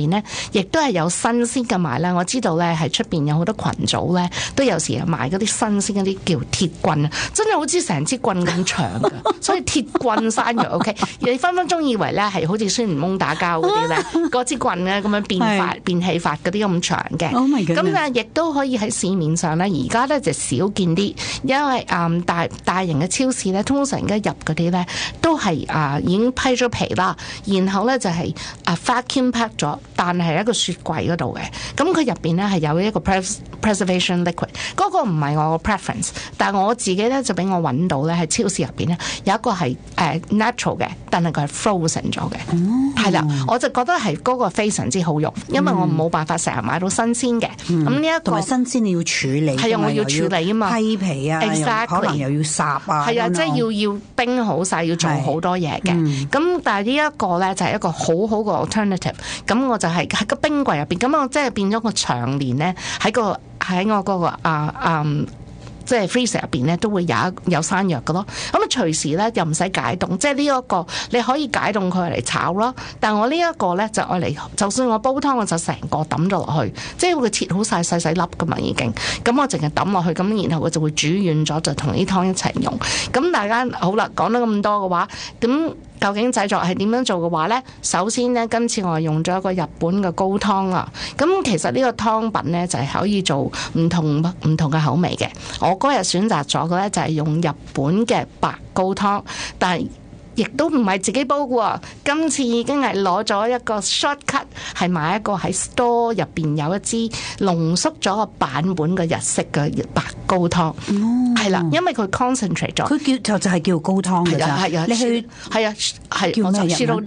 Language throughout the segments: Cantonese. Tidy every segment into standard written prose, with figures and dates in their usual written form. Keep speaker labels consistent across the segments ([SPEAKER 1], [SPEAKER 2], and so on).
[SPEAKER 1] 邊咧，亦都係有新鮮嘅賣啦。我知道咧係出邊有好多群組咧，都有時賣嗰啲新鮮嗰啲叫鐵棍啊，真係好似成支棍咁長㗎，所以鐵棍山藥 OK。你分分鐘以為咧係好似孫悟空打交嗰啲咧，嗰支棍咧咁樣變戲法嗰啲咁長嘅。咁但係亦都可以喺市面上咧，而家咧就少見啲，因為大型嘅超市咧，通常而家入嗰啲咧都係已經批咗皮啦，然後咧就係vacuum pack 咗，但係一個雪櫃嗰度嘅。咁佢入邊咧係有一個 preservation liquid， 嗰個唔係我個 preference， 但係我自己咧就俾我揾到咧喺超市入邊咧有一個係natural 嘅，但係佢係 frozen 咗嘅，係啦，我就覺得係嗰個非常之好用，因為我冇辦法成日買到新鮮嘅。咁呢一個
[SPEAKER 2] 同埋新鮮你要處理，
[SPEAKER 1] 係啊，我要處理啊嘛，
[SPEAKER 2] 批皮啊，
[SPEAKER 1] exactly，
[SPEAKER 2] 可能又要烚啊，
[SPEAKER 1] 係啊，即係要冰好晒，要做好多嘢嘅。咁但係呢一個咧就係一個好好嘅 alternative。咁我就係喺個冰櫃入邊，咁我即係變咗個長年咧喺我嗰個即係 freezer 入邊咧都會有山藥嘅咯。咁隨時咧又唔使解凍，即係呢一個你可以解凍佢嚟炒咯。但係我呢一個咧就愛嚟，就算我煲湯我就成個抌咗落去，即係會切好晒細細粒噶嘛已經。咁我淨係抌落去，咁然後佢就會煮軟咗，就同啲湯一齊用。咁大家好啦，講得咁多嘅話，咁究竟製作係點樣做嘅話呢？首先呢，今次我用咗一個日本嘅高湯啊。咁其實呢個湯品呢，就係可以做唔同嘅口味嘅。我嗰日選擇咗嘅呢，就係用日本嘅白高湯，但係亦都唔係自己煲嘅喎。今次已經係攞咗一個 shortcut， 係買一個喺 store 入邊有一支濃縮咗個版本嘅日式嘅白高湯。係啦，因為佢 concentrate 咗，
[SPEAKER 2] 佢就係叫高湯嘅咋。
[SPEAKER 1] 係啊，
[SPEAKER 2] 你去
[SPEAKER 1] 係
[SPEAKER 2] 叫咩
[SPEAKER 1] ？Shiro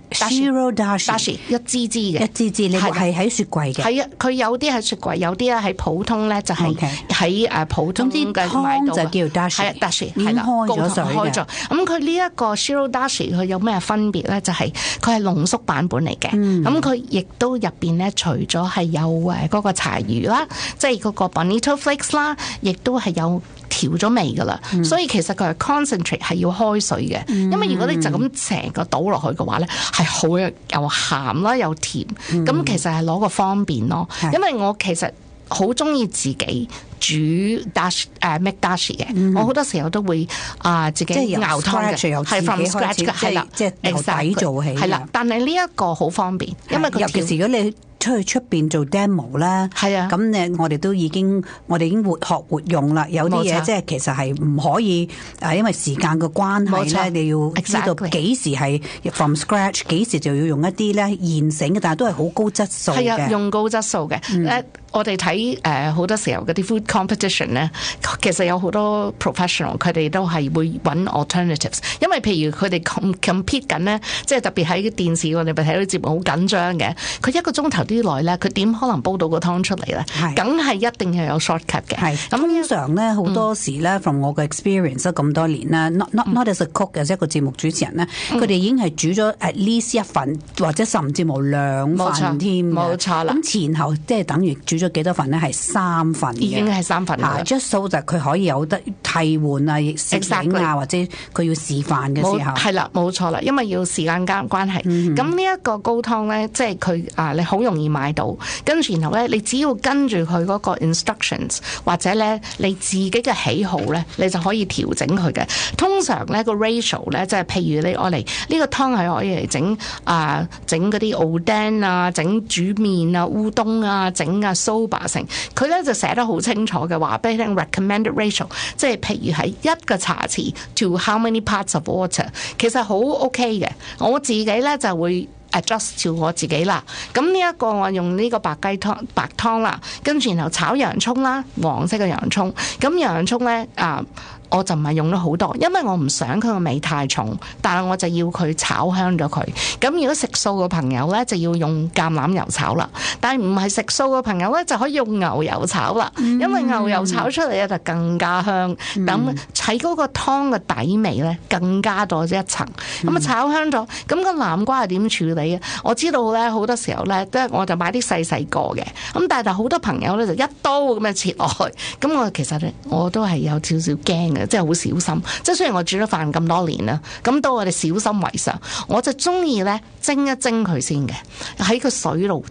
[SPEAKER 1] dashi 一支支嘅，
[SPEAKER 2] 一支支，你係喺雪櫃嘅。
[SPEAKER 1] 係啊，佢有啲喺雪櫃，有啲咧喺普通咧就係喺普通嘅買到。
[SPEAKER 2] 總之湯就叫 dashi，
[SPEAKER 1] 係啊 dashi，
[SPEAKER 2] 已經開咗水嘅。
[SPEAKER 1] 咁佢呢一個 Shiro dashi 佢有咩分別咧？就係佢係濃縮版本嚟嘅。咁佢亦都入邊咧，除咗係有嗰個柴魚啦，即係嗰個 bonito flakes 啦，亦都係有調咗味噶啦，所以其實佢係 concentrate 係要開水嘅，因為如果你就咁成個倒落去嘅話咧，係好又鹹啦又甜，咁其實係攞個方便咯。因為我其實好中意自己煮 make dashi 嘅，我好多時候都會自己熬湯嘅，係 from scratch 嘅，係啦，
[SPEAKER 2] 即係由底做起，
[SPEAKER 1] 係啦。但係呢一個好方便，因為
[SPEAKER 2] 尤其是如果你出去出邊做 demo 啦，
[SPEAKER 1] 係啊，
[SPEAKER 2] 咁我哋已經活學活用啦。有啲嘢即係其實係唔可以因為時間嘅關係咧，你要知道幾時係 from scratch， 幾時就要用一啲咧現成嘅，但係都係好高質素嘅。
[SPEAKER 1] 係啊，用高質素嘅。我哋睇好多時候嗰啲 food competition 咧，其實有好多 professional 佢哋都係會揾 alternatives， 因為譬如佢哋 compete 緊咧，即係特別喺電視我哋咪睇到節目好緊張嘅，佢一個鐘頭之內咧，佢點可能煲到個湯出嚟咧？梗係一定係有 shortcut 嘅。係咁
[SPEAKER 2] 通常咧好多時咧，from 我嘅 experience 咁多年啦，not as a cook as 一個節目主持人咧，佢哋已經係煮咗 at least 一份或者甚至冇兩份添。
[SPEAKER 1] 冇錯啦。
[SPEAKER 2] 咁前後即係等於煮咗幾多份咧？係3份嘅，
[SPEAKER 1] 已經係3份啦。
[SPEAKER 2] just so 就佢可以有得替換啊、攝影啊，或者佢要示範嘅時候。
[SPEAKER 1] 係啦，冇錯啦，因為要時間關係。咁呢一個高湯咧，即係佢你好容易買到，跟住然後咧，你只要跟住佢嗰個 instructions 或者咧你自己嘅喜好咧，你就可以調整佢嘅。通常咧個 ratio 咧，即係譬如你愛嚟呢個湯係可以嚟整嗰啲 oden 啊，整煮麵啊、烏冬啊、整soba 成，佢咧就寫得好清楚嘅，話俾你聽 recommended ratio， 即係譬如係1個茶匙 to how many parts of water， 其實好 OK 嘅。我自己咧就會 adjust to 我自己啦。咁呢一個我用呢個白湯啦，跟住然後炒洋葱啦，黃色嘅洋葱。咁洋葱咧我就唔係用咗好多，因為我唔想佢個味太重，但係我就要佢炒香咗佢。咁如果食素嘅朋友咧，就要用橄欖油炒啦。但係唔係食素嘅朋友咧，就可以用牛油炒啦。因為牛油炒出嚟咧就更加香，咁喺嗰個湯嘅底味咧更加多一層。咁炒香咗，咁個南瓜係點處理啊？我知道咧好多時候咧，我就買啲細細個嘅，咁但係好多朋友咧就一刀咁樣切落去。咁我其實咧我都係有少少驚嘅。即係好小心，即係雖然我煮咗飯咁多年啦，咁到我哋小心為上，我就中意咧蒸一蒸佢先嘅，喺個水度